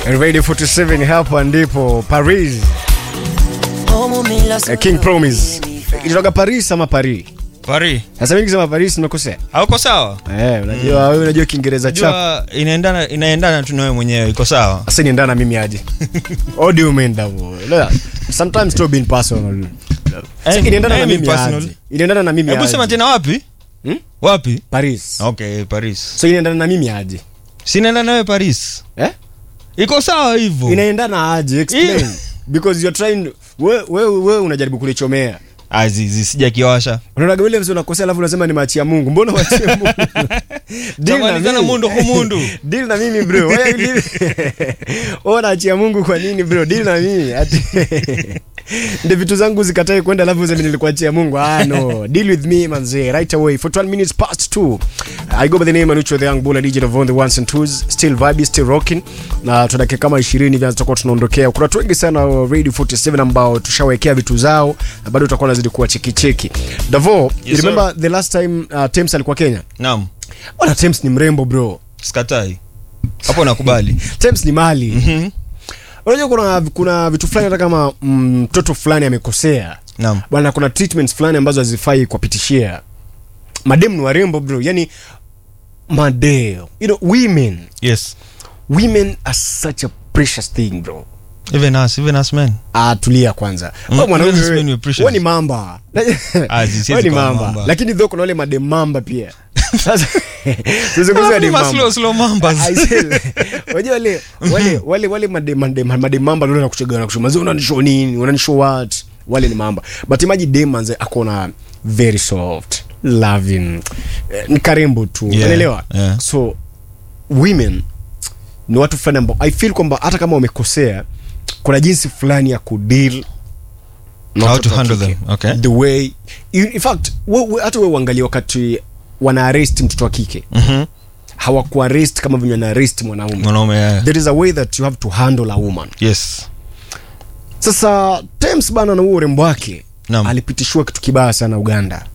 Radio 47 hapa ndipo Paris. King Promise. Ilitoka Paris ama Paris? Paris. Sasa mimi nikisema Paris nimekosea. Hauko sawa? Unajua wewe unajua Kiingereza chako. Inaendana tu na wewe mwenyewe, iko sawa. Sasa inaendana na mimi aje? What do you mean Davo? Sometimes to be personal. Inaendana na mimi aje? Inaendana na mimi aje? Hebu sema tena wapi? Wapi? Paris. Okay, Paris. So inaendana na mimi aje? Si inaendana na wewe Paris. Iko sawa hivyo. Inaendana aje? Explain. Because you're trying wewe unajaribu kulichomea. Azizi sija kiwasha. Unaona vile vile unakosea alafu unasema ni maachia Mungu. Mbona waachie Mungu? Deal na mundu humundu. Deal na mimi bro. Wewe unaachia Mungu kwa nini bro? Deal na mimi. Ndio vitu zangu zikatae kwenda alafu mimi nilikuachia Mungu. No. Deal with me manze right away for 12 minutes past 2. I go by the name Anucho the young bull DJ of on the ones and twos. Still vibe, still rocking. Na tunadakika kama 20 hivi tutakuwa tunaondokea. Kuna watu wengi sana Radio 47 ambao tushawekea vitu zao na bado tutakuwa nazidi kuwa cheki. Davo, you remember the last time Thames alikuwa Kenya? Naam. Wala Thames ni mrembo bro. Sikatai. Hapo nakubali. Thames ni mali. Unajua kuna vitu fulani hata kama mtoto fulani amekosea. Naam. Bwana kuna treatments fulani ambazo hazifai kupitishia. Madem ni warembo bro. Yaani madeo. You know women. Yes. Women are such a precious thing bro. Even us men. Tulia kwanza. Wewe ni mamba. Wewe ni mamba. Lakini dhoko kuna wale madem mamba pia. Sasa tuzungumzie ni mamba. Slow mamba. Unajua wale madem mamba ndio wanakuchega na kushoma. Unanishow nini? Unanishow what? Wale ni mamba. But imagine dem manze akona very soft, loving. Ni karembo tu. Unaelewa? Yeah. So women ni watu fulani ambao I feel kwamba hata kama wamekosea kuna jinsi fulani ya kudeal how to handle them. Okay. The way in fact hata wewe uangalie wakati wana arrest mtoto wa kike. Hawaku arrest kama vile wana arrest mwanaume. Yeah. There is a way that you have to handle a woman. Yes. Sasa Thames bana na huo urembo wake alipitishwa kitu kibaya sana Uganda.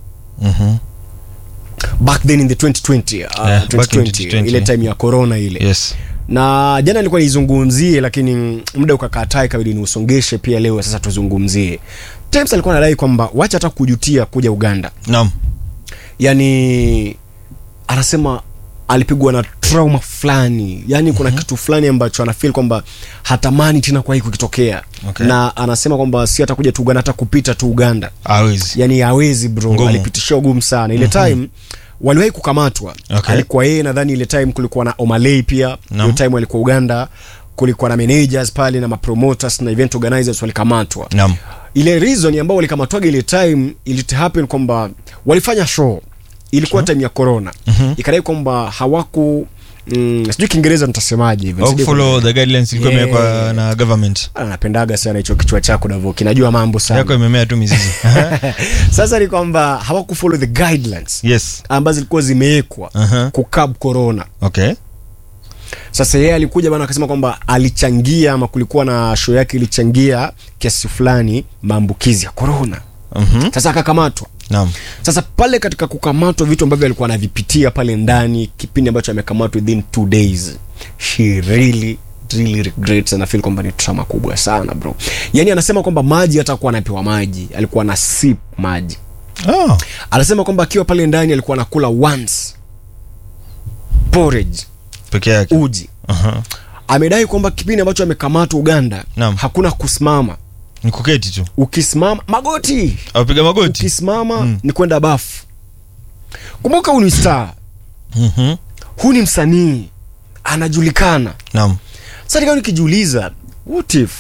Back then in the 2020 ile time ya corona ile. Yes. Na jana nilikuwa nizungumzie lakini muda ukakataa ikabidi niusongeshe pia leo sasa tuzungumzie. Thames alikuwa anadai kwamba wacha hata kujutia kuja Uganda. Naam. Yaani anasema alipigwa na trauma fulani. Yaani kuna kitu fulani ambacho anafeel kwamba hatamani tena kwa hiki kitokea. Okay. Na anasema kwamba si hata kuja tu Uganda hata kupita tu Uganda. Hawezi. Yaani hawezi bro. Alipitishia ugumu sana. Ile time waliwahi kukamatwa. Okay. Alikuwa yeye nadhani ile time kulikuwa na Omalay pia. Ile time alikuwa Uganda, kulikuwa na managers pale na mapromoters na event organizers walikamatwa. Naam. Ile reason ambao walikamatwa ile time it happen kwamba walifanya show. Ilikuwa time ya corona. Ikadai kwamba hawaku sijui Kiingereza nitasemaje hivi. Follow the guidelines ilikuwa imewekwa na government. Anapendaga sana hicho kichwa chako Davo. Kinajua mambo sana. Yako imemea tu mizizi. Sasa ni kwamba hawaku follow the guidelines. Yes. Ambazo zilikuwa zimewekwa kukab corona. Okay. Sasa yeye alikuja bana akasema kwamba alichangia ama kulikuwa na show yake ilichangia kiasi fulani maambukizi ya corona. Sasa akakamatwa. Naam. Sasa pale katika kukamatwa vitu ambavyo alikuwa anavipitia pale ndani kipindi ambacho amekamatwa within 2 days. She really regrets and I feel kwamba ni trauma kubwa sana bro. Yaani anasema kwamba maji hatakuwa anapewa maji, alikuwa na sip maji. Anasema kwamba akiwa pale ndani alikuwa anakula once porridge peke yake. Uji. Amedai kwamba kipindi ambacho amekamatwa Uganda hakuna kusimama. Ni kuketi tu. Ukisimama magoti. Apiga magoti. Ukisimama ni kwenda bafu. Kumbuka huyu ni star. Huyu ni msanii. Anajulikana. Naam. Sasa nikao nikijiuliza what if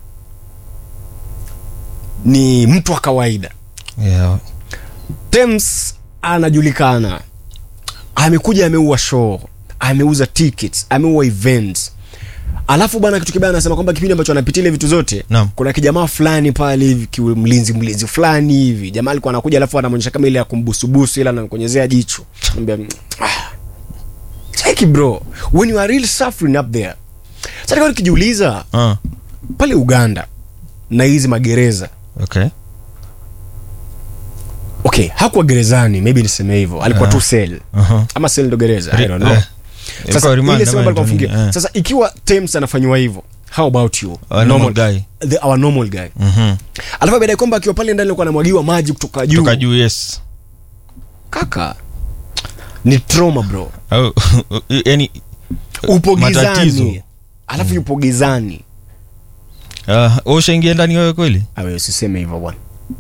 ni mtu wa kawaida. Yeah. Thames anajulikana. Amekuja ameua show, ameuza tickets, ameua events. Alafu bana kitu kibaya anasema kwamba kipindi ambacho anapitia ile vitu zote kuna kijamaa fulani pale hivi mlinzi fulani hivi. Jamaa alikuwa anakuja alafu anamonyesha kama ile ya kumbusubusu ila anakonyezea jicho. Anambia take bro, when you are really suffering up there. Sasa nikijiuliza pale Uganda na hizi magereza. Okay, hakuwa gerezani, maybe niseme hivyo. Alikuwa tu cell. Ama cell ndo gereza, I don't know. Sasa remand ile sema ama alikuwa nini, mfungia. Sasa ikiwa Thames anafanywa hivyo, how about you? normal guy. Our normal guy. Alafu baadaye kwamba akiwa pale ndani alikuwa anamwagiwa maji kutoka juu. Kutoka juu, yes. Kaka. Ni trauma bro. Yani Upo matatizo. gizani. Alafu yupo gizani. Ushaingia ndani wewe kweli? Awe usiseme hivyo bwana.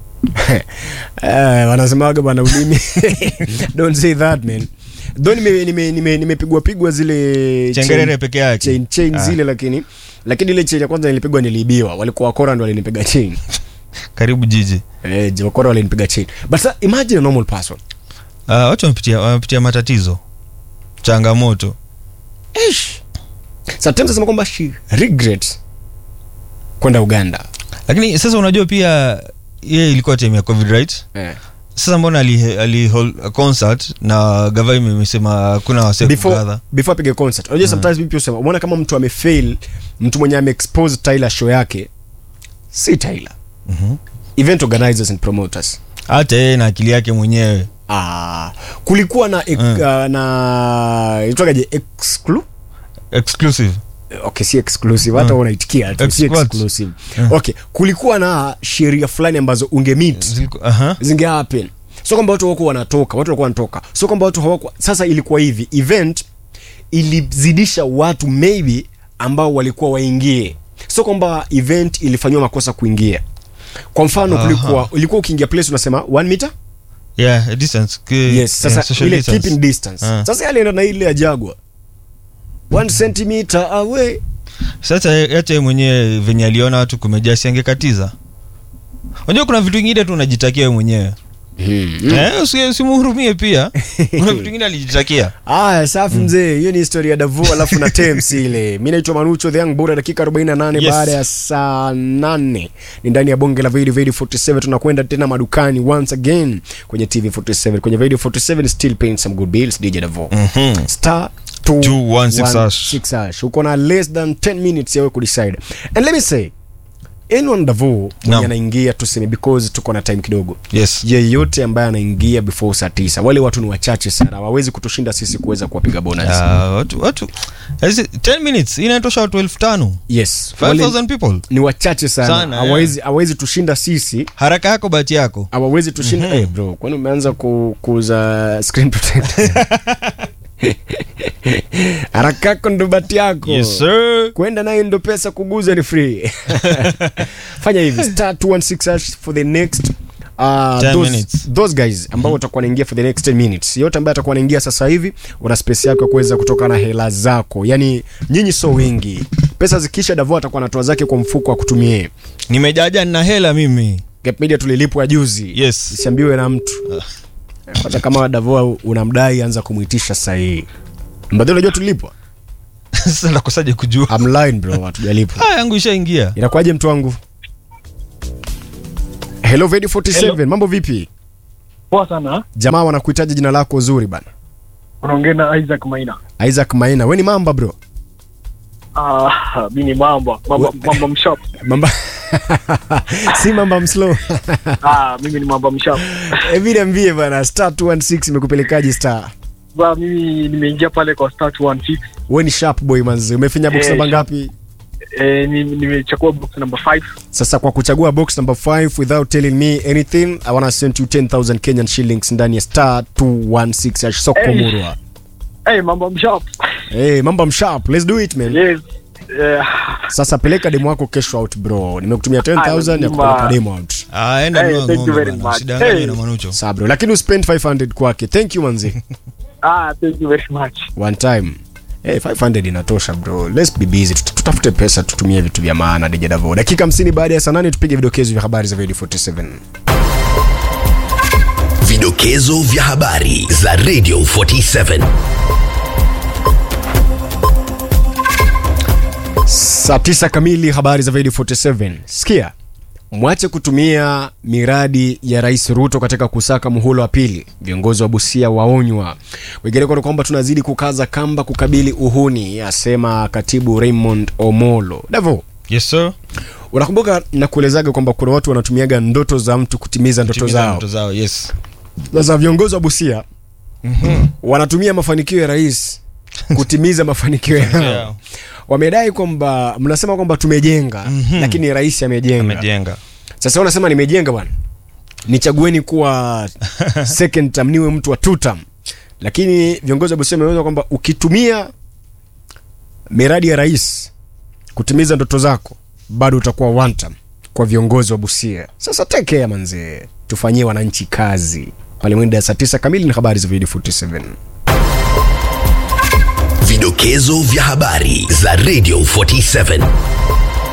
Wanasemaga bwana ulimi. Don't say that man. Don't nimepigwa zile Chengerere peke yake. Chain zile lakini ile chain ya kwanza nilipigwa niliibiwa. Walikuwa wakora ndio walinipiga chain. Karibu jiji. Wakora walinipiga chain. But imagine a normal person. Watu wamepitia matatizo. Changamoto. Sometimes nasema kwamba she regrets kwenda Uganda. Lakini sasa unajua pia yeye ilikuwa time ya COVID, right? Sasa mbona ali hold a concert na government imesema kuna wase kugather before apige concert. Unajua sometimes people husema umeona kama mtu amefail, mtu mwenye ameexpose Tyler show yake si Tyler. Event organizers and promoters. Hata yeye na akili yake mwenyewe. Kulikuwa na itwagaje exclusive. Okay, si exclusive, hata unaitikia tu si exclusive. Okay, kulikuwa na sheria fulani ambazo ungemeet zinge happen. Sio kwamba watu wako wanatoka, watu walikuwa wanatoka. Sio kwamba watu hawako. Sasa ilikuwa hivi, event ilizidisha watu maybe ambao walikuwa waingie. Sio kwamba event ilifanywa makosa kuingia. Kwa mfano ulikuwa ukiingia place unasema 1 meter? Yeah, a distance. Yes, sasa ile keeping distance. Sasa yale ndo na ile ya Jaguar 1 centimeter away. Sasa hata mwenyewe venye aliona watu kumejaa, si angekatiza. Unajua kuna vitu vingine tu unajitakia wewe mwenyewe. Usimhurumie pia. Kuna vitu vingine alijitakia. Safi mzee, hiyo ni historia ya Davo alafu na Thames ile. Mimi naitwa Manucho the Young Bull, dakika 48 baada ya saa 8. Ni ndani ya bonge la Video 47, tunakwenda tena madukani once again kwenye TV 47. Kwenye Video 47 still paying some good bills, DJ Davo. Star 216 uko na less than 10 minutes yawe kudecide. And let me say anyone Davo mwenye anaingia tuseme because tuko na time kidogo. Yes. Yeyote ambaye anaingia before saa 9, wale watu ni wachache sana, hawawezi kutushinda sisi kuweza kuwapiga bonus. Watu 10 minutes inatosha watu 1500. Yes. 5000 people. Ni wachache sana. Hawawezi tushinda sisi. Haraka yako bahati yako. Hawawezi tushinda. Bro, kwani umeanza kuuza screen protector? Haraka ndo bati yako. Yes sir. Kwenda nayo ndo pesa, kuguza ni free. Fanya hivi star 216 for the next those guys ambao watakuwa wanaingia for the next 10 minutes. Yote ambaye atakuwa anaingia sasa hivi una space yako ya kuweza kutoka na hela zako. Yaani nyinyi so wengi. Pesa zikisha Davo atakuwa anatoa zake kwa mfuko wa kutumie. Nimejaja na hela mimi. Gap Media tulilipwa juzi. Yes. Isiambiwe na mtu. Hata kama Davo unamdai, anza kumuitisha sasa hii. Mbona unajua tulipwa? Sasa nakosaje kujua? I'm lying bro, hatujalipwa. Yangu ishaingia. Inakuaje mtu wangu? Hello Video 47. Hello. Mambo vipi? Poa sana. Jamaa wanakuitaje jina lako zuri bana? Unaongea na Isaac Maina. Isaac Maina, wewe ni mamba bro? Mimi ni mamba mshop. Mamba. Si mamba mslow. Mimi ni mamba mshop. Niambie bana, star 216 imekupelekaje star? Mimi nimeingia pale kwa star 216. Wewe ni sharp boy manzi. Umefanya box namba ngapi? Nimechagua box number 5. Sasa kwa kuchagua box number 5 without telling me anything, I want to send you 10,000 Kenyan shillings ndani ya star 216 soko murwa. Mamba mshop. Mamba mshop. Let's do it man. Yes. Sasa peleka demo yako kesho out bro. Nimekutumia 10,000 ya kupeleka demo out. Enda mno. Thank you very much. Sidanganye na Manucho. Sawa bro, lakini uspend 500 kwake. Thank you manzi. Thank you very much. One time. 500 inatosha bro. Let's be busy. Tutafute pesa tutumie vitu vya maana DJ Davo. Dakika 50 baada ya saa 8 tupige vidokezo vya habari za Radio 47. Vidokezo vya habari za Radio 47. Saa 9 kamili habari za Radio 47. Sikia. Mwache kutumia miradi ya Rais Ruto katika kusaka muhula wa pili. Viongozi wa Busia waonywa. Wengine kwa kwamba tunazidi kukaza kamba kukabili uhuni, asema katibu Raymond Omolo. Davo. Yes sir. Unakumbuka na kuelezaga kwamba kuna watu wanatumiaga ndoto za mtu kutimiza ndoto zao. Yes. Sasa viongozi wa Busia wanatumia mafanikio ya rais kutimiza mafanikio yao. Yeah. Wamedai kwamba mnasema kwamba tumejenga, lakini rais amejenga. Sasa wanasema nimejenga bwana, nichagueni kuwa second term, niwe mtu wa two term. Lakini viongozi wa Busia wameeleza kwamba ukitumia miradi ya rais kutimiza ndoto zako, bado utakuwa one term kwa viongozi wa Busia. Sasa take care manze, tufanyie wananchi kazi. Pale mwendo ya saa 9 kamili na habari za video 47. Vidokezo vya habari za Radio 47.